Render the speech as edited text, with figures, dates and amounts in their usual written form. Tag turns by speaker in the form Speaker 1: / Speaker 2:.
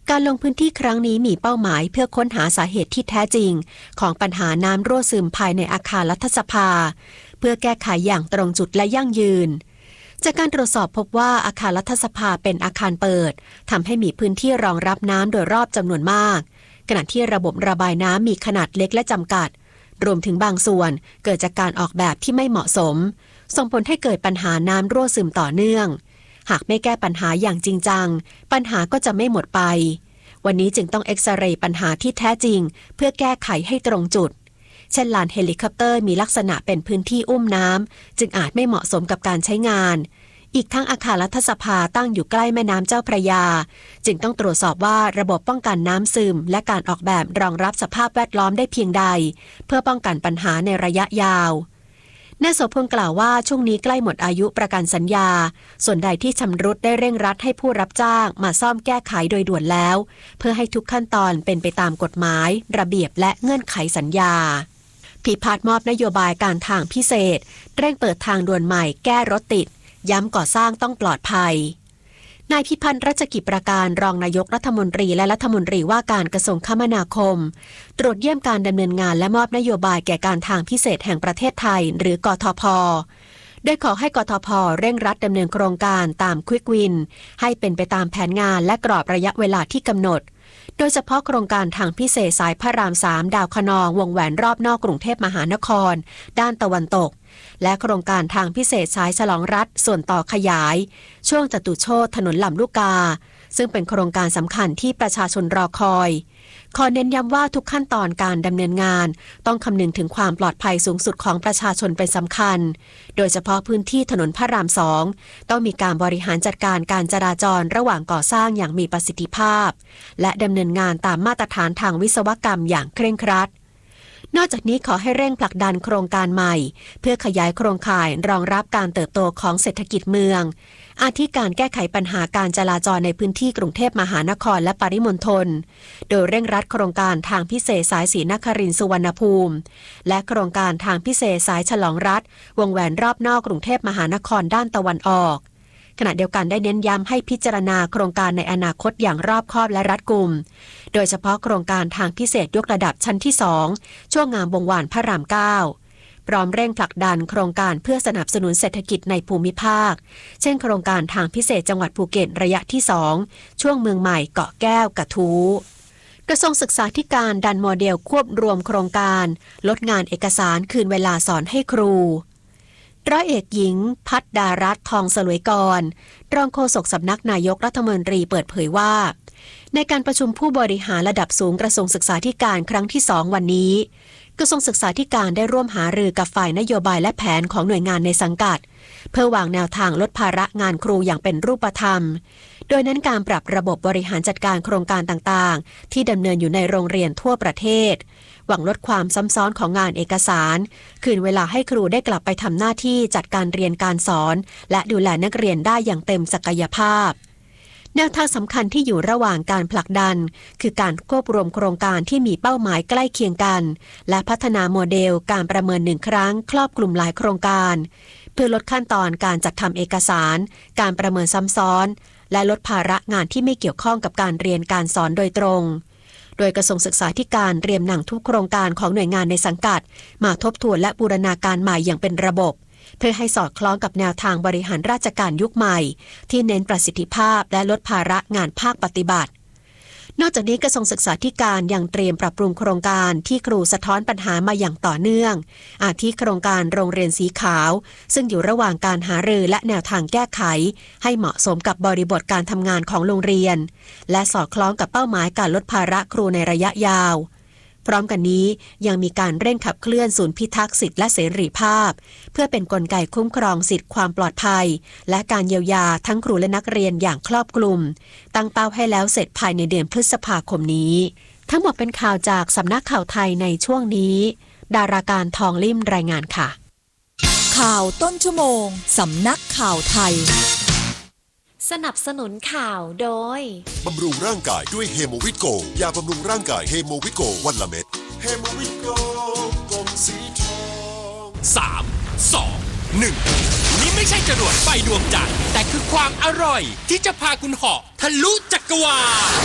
Speaker 1: การลงพื้นที่ครั้งนี้มีเป้าหมายเพื่อค้นหาสาเหตุที่แท้จริงของปัญหาน้ำรั่วซึมภายในอาคารรัฐสภาเพื่อแก้ไขอย่างตรงจุดและยั่งยืนจากการตรวจสอบพบว่าอาคารรัฐสภาเป็นอาคารเปิดทำให้มีพื้นที่รองรับน้ำโดยรอบจำนวนมากขณะที่ระบบระบายน้ำมีขนาดเล็กและจำกัดรวมถึงบางส่วนเกิดจากการออกแบบที่ไม่เหมาะสมส่งผลให้เกิดปัญหาน้ำรั่วซึมต่อเนื่องหากไม่แก้ปัญหาอย่างจริงจังปัญหาก็จะไม่หมดไปวันนี้จึงต้องเอ็กซเรย์ปัญหาที่แท้จริงเพื่อแก้ไขให้ตรงจุดเช่นลานเฮลิคอปเตอร์มีลักษณะเป็นพื้นที่อุ้มน้ำจึงอาจไม่เหมาะสมกับการใช้งานอีกทั้งอาคารรัฐสภาตั้งอยู่ใกล้แม่น้ำเจ้าพระยาจึงต้องตรวจสอบว่าระบบป้องกันน้ำซึมและการออกแบบรองรับสภาพแวดล้อมได้เพียงใดเพื่อป้องกันปัญหาในระยะยาวนายโสพลกล่าวว่าช่วงนี้ใกล้หมดอายุประกันสัญญาส่วนใดที่ชำรุดได้เร่งรัดให้ผู้รับจ้างมาซ่อมแก้ไขโดยด่วนแล้วเพื่อให้ทุกขั้นตอนเป็นไปตามกฎหมายระเบียบและเงื่อนไขสัญญาพิพัฒน์มอบนโยบายการทางพิเศษเร่งเปิดทางด่วนใหม่แก้รถติดย้ำก่อสร้างต้องปลอดภัยนายพิพัฒน์รัชกิจประการรองนายกรัฐมนตรีและรัฐมนตรีว่าการกระทรวงคมนาคมตรวจเยี่ยมการดำเนินงานและมอบนโยบายแก่การทางพิเศษแห่งประเทศไทยหรือกทพ.โดยขอให้กทพ.เร่งรัดดำเนินโครงการตามควิกวินให้เป็นไปตามแผนงานและกรอบระยะเวลาที่กำหนดโดยเฉพาะโครงการทางพิเศษสายพระราม 3 ดาวคะนองวงแหวนรอบนอกกรุงเทพมหานครด้านตะวันตกและโครงการทางพิเศษสายฉลองรัฐส่วนต่อขยายช่วงจตุโชติถนนลำลูกกาซึ่งเป็นโครงการสำคัญที่ประชาชนรอคอยขอเน้นย้ำว่าทุกขั้นตอนการดำเนินงานต้องคำนึงถึงความปลอดภัยสูงสุดของประชาชนเป็นสำคัญโดยเฉพาะพื้นที่ถนนพระราม 2ต้องมีการบริหารจัดการการจราจรระหว่างก่อสร้างอย่างมีประสิทธิภาพและดำเนินงานตามมาตรฐานทางวิศวกรรมอย่างเคร่งครัดนอกจากนี้ขอให้เร่งผลักดันโครงการใหม่เพื่อขยายโครงข่ายรองรับการเติบโตของเศรษฐกิจเมืองอาทิการแก้ไขปัญหาการจราจรในพื้นที่กรุงเทพมหานครและปริมณฑลโดยเร่งรัดโครงการทางพิเศษสายศรีนครินทร์สุวรรณภูมิและโครงการทางพิเศษสายฉลองรัฐวงแหวนรอบนอกกรุงเทพมหานครด้านตะวันออกขณะเดียวกันได้เน้นย้ำให้พิจารณาโครงการในอนาคตอย่างรอบคอบและรัดกุมโดยเฉพาะโครงการทางพิเศษยกระดับชั้นที่ 2ช่วงงามวงวานพระราม 9พร้อมเร่งผลักดันโครงการเพื่อสนับสนุนเศรษฐกิจในภูมิภาคเช่นโครงการทางพิเศษจังหวัดภูเก็ตระยะที่ 2ช่วงเมืองใหม่เกาะแก้วกระทู้กระทรวงศึกษาธิการดันโมเดลควบรวมโครงการลดงานเอกสารคืนเวลาสอนให้ครูร้อยเอกหญิงพัฒดารัตน์ทองสลวยกรรองโฆษกสำนักนายกรัฐมนตรีเปิดเผยว่าในการประชุมผู้บริหารระดับสูงกระทรวงศึกษาธิการครั้งที่ 2วันนี้กระทรวงศึกษาธิการได้ร่วมหารือกับฝ่ายนโยบายและแผนของหน่วยงานในสังกัดเพื่อวางแนวทางลดภาระงานครูอย่างเป็นรูปธรรมโดยเน้นการปรับระบบบริหารจัดการโครงการต่างๆที่ดำเนินอยู่ในโรงเรียนทั่วประเทศหวังลดความซ้ำซ้อนของงานเอกสารคืนเวลาให้ครูได้กลับไปทำหน้าที่จัดการเรียนการสอนและดูแลนักเรียนได้อย่างเต็มศักยภาพแนวทางสำคัญที่อยู่ระหว่างการผลักดันคือการควบรวมโครงการที่มีเป้าหมายใกล้เคียงกันและพัฒนาโมเดลการประเมิน1ครั้งครอบคลุมหลายโครงการเพื่อลดขั้นตอนการจัดทำเอกสารการประเมินซ้ำซ้อนและลดภาระงานที่ไม่เกี่ยวข้องกับการเรียนการสอนโดยตรงโดยกระทรวงศึกษาธิการเตรียมนำทุกโครงการของหน่วยงานในสังกัดมาทบทวนและบูรณาการใหม่อย่างเป็นระบบเพื่อให้สอดคล้องกับแนวทางบริหารราชการยุคใหม่ที่เน้นประสิทธิภาพและลดภาระงานภาคปฏิบัตินอกจากนี้กระทรวงศึกษาธิการยังเตรียมปรับปรุงโครงการที่ครูสะท้อนปัญหามาอย่างต่อเนื่องอาทิโครงการโรงเรียนสีขาวซึ่งอยู่ระหว่างการหารือและแนวทางแก้ไขให้เหมาะสมกับบริบทการทำงานของโรงเรียนและสอดคล้องกับเป้าหมายการลดภาระครูในระยะยาวพร้อมกันนี้ยังมีการเร่งขับเคลื่อนศูนย์พิทักษ์สิทธิและเสรีภาพเพื่อเป็นกลไกคุ้มครองสิทธิความปลอดภัยและการเยียวยาทั้งครูและนักเรียนอย่างครอบคลุมตั้งเป้าให้แล้วเสร็จภายในเดือนพฤษภาคมนี้ทั้งหมดเป็นข่าวจากสำนักข่าวไทยในช่วงนี้ดาราการทองลิ่มรายงานค่ะ
Speaker 2: ข่าวต้นชั่วโมงสำนักข่าวไทย
Speaker 3: สนับสนุนข่าวโดย
Speaker 4: บำรุงร่างกายด้วยเฮโมวิโกยาบำรุงร่างกายเฮโมวิโกวันละเม็ดเฮโมวิโกกลมสีทอง
Speaker 5: 3 2 1นี่ไม่ใช่จรวดไปดวงจันทร์แต่คือความอร่อยที่จะพาคุณเหาะทะลุจักรวาล